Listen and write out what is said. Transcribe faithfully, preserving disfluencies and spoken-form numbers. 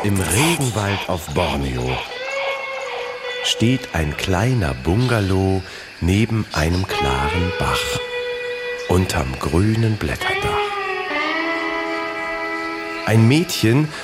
Im Regenwald auf Borneo steht ein kleiner Bungalow neben einem klaren Bach, unterm grünen Blätterdach. Ein Mädchen